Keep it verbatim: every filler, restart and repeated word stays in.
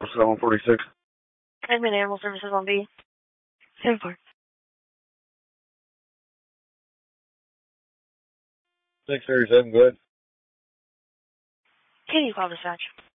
seven forty-six. Admin Animal Services on B. ten four. six thirty-seven, go ahead. Can you call dispatch?